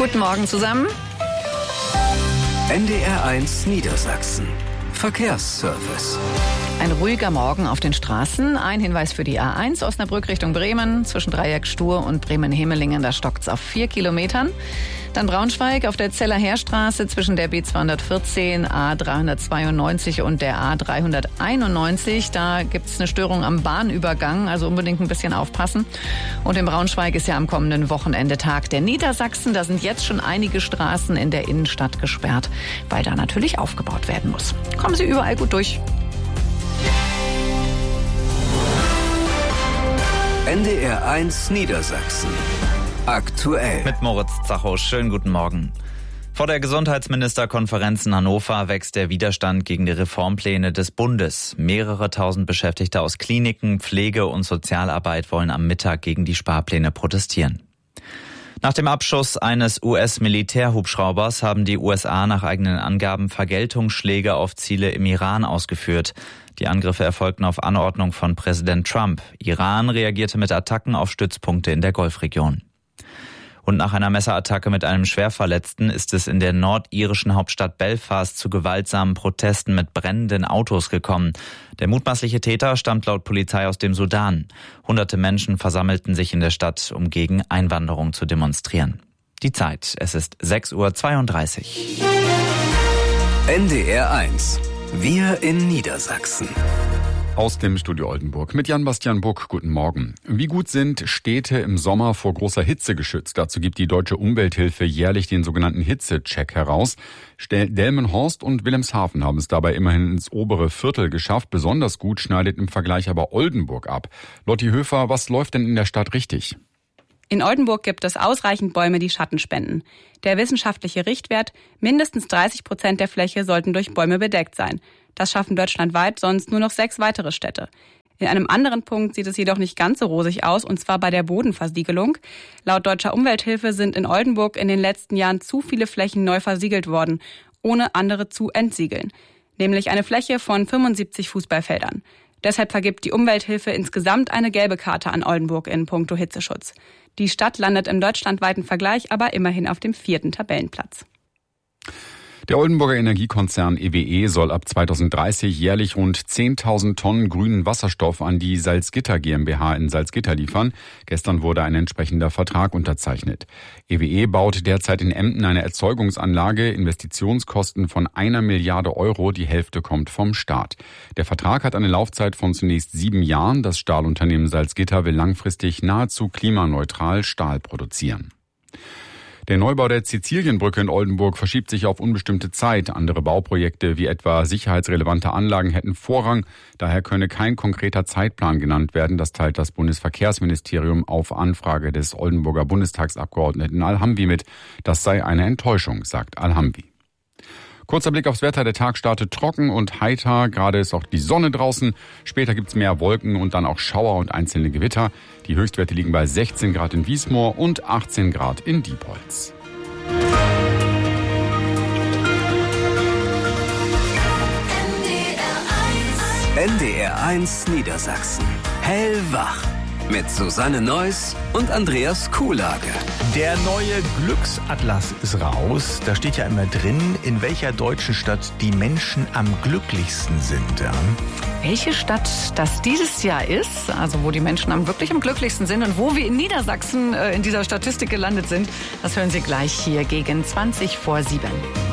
Guten Morgen zusammen. NDR1 Niedersachsen. Verkehrsservice. Ein ruhiger Morgen auf den Straßen. Ein Hinweis für die A1 Osnabrück Richtung Bremen. Zwischen Dreieck Stur und Bremen-Hemelingen, da stockt's auf 4 Kilometern. Dann Braunschweig auf der Zeller Heerstraße zwischen der B214, A392 und der A391. Da gibt's eine Störung am Bahnübergang, also unbedingt ein bisschen aufpassen. Und in Braunschweig ist ja am kommenden Wochenende Tag der Niedersachsen. Da sind jetzt schon einige Straßen in der Innenstadt gesperrt, weil da natürlich aufgebaut werden muss. Kommen Sie überall gut durch. NDR1 Niedersachsen. Aktuell. Mit Moritz Zacho. Schönen guten Morgen. Vor der Gesundheitsministerkonferenz in Hannover wächst der Widerstand gegen die Reformpläne des Bundes. Mehrere tausend Beschäftigte aus Kliniken, Pflege und Sozialarbeit wollen am Mittag gegen die Sparpläne protestieren. Nach dem Abschuss eines US-Militärhubschraubers haben die USA nach eigenen Angaben Vergeltungsschläge auf Ziele im Iran ausgeführt. Die Angriffe erfolgten auf Anordnung von Präsident Trump. Iran reagierte mit Attacken auf Stützpunkte in der Golfregion. Und nach einer Messerattacke mit einem Schwerverletzten ist es in der nordirischen Hauptstadt Belfast zu gewaltsamen Protesten mit brennenden Autos gekommen. Der mutmaßliche Täter stammt laut Polizei aus dem Sudan. Hunderte Menschen versammelten sich in der Stadt, um gegen Einwanderung zu demonstrieren. Die Zeit, es ist 6:32 Uhr. NDR1. Wir in Niedersachsen. Aus dem Studio Oldenburg mit Jan-Bastian Buck. Guten Morgen. Wie gut sind Städte im Sommer vor großer Hitze geschützt? Dazu gibt die Deutsche Umwelthilfe jährlich den sogenannten Hitzecheck heraus. Delmenhorst und Wilhelmshaven haben es dabei immerhin ins obere Viertel geschafft. Besonders gut schneidet im Vergleich aber Oldenburg ab. Lotti Höfer, was läuft denn in der Stadt richtig? In Oldenburg gibt es ausreichend Bäume, die Schatten spenden. Der wissenschaftliche Richtwert, mindestens 30% der Fläche sollten durch Bäume bedeckt sein. Das schaffen deutschlandweit sonst nur noch 6 weitere Städte. In einem anderen Punkt sieht es jedoch nicht ganz so rosig aus, und zwar bei der Bodenversiegelung. Laut Deutscher Umwelthilfe sind in Oldenburg in den letzten Jahren zu viele Flächen neu versiegelt worden, ohne andere zu entsiegeln. Nämlich eine Fläche von 75 Fußballfeldern. Deshalb vergibt die Umwelthilfe insgesamt eine gelbe Karte an Oldenburg in puncto Hitzeschutz. Die Stadt landet im deutschlandweiten Vergleich aber immerhin auf dem 4. Tabellenplatz. Der Oldenburger Energiekonzern EWE soll ab 2030 jährlich rund 10.000 Tonnen grünen Wasserstoff an die Salzgitter GmbH in Salzgitter liefern. Gestern wurde ein entsprechender Vertrag unterzeichnet. EWE baut derzeit in Emden eine Erzeugungsanlage, Investitionskosten von 1 Milliarde Euro, die Hälfte kommt vom Staat. Der Vertrag hat eine Laufzeit von zunächst 7 Jahren. Das Stahlunternehmen Salzgitter will langfristig nahezu klimaneutral Stahl produzieren. Der Neubau der Sizilienbrücke in Oldenburg verschiebt sich auf unbestimmte Zeit. Andere Bauprojekte wie etwa sicherheitsrelevante Anlagen hätten Vorrang. Daher könne kein konkreter Zeitplan genannt werden. Das teilt das Bundesverkehrsministerium auf Anfrage des Oldenburger Bundestagsabgeordneten Alhamvi mit. Das sei eine Enttäuschung, sagt Alhamvi. Kurzer Blick aufs Wetter. Der Tag startet trocken und heiter. Gerade ist auch die Sonne draußen. Später gibt's mehr Wolken und dann auch Schauer und einzelne Gewitter. Die Höchstwerte liegen bei 16 Grad in Wiesmoor und 18 Grad in Diepholz. NDR1 Niedersachsen. Hellwach. Mit Susanne Neuss und Andreas Kuhlage. Der neue Glücksatlas ist raus. Da steht ja immer drin, in welcher deutschen Stadt die Menschen am glücklichsten sind. Ja. Welche Stadt das dieses Jahr ist, also wo die Menschen wirklich am glücklichsten sind und wo wir in Niedersachsen in dieser Statistik gelandet sind, das hören Sie gleich hier gegen 7:20.